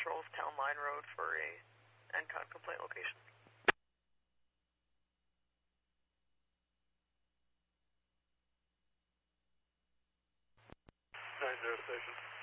patrols Town Line Road for a NCOG complaint location. 90 station.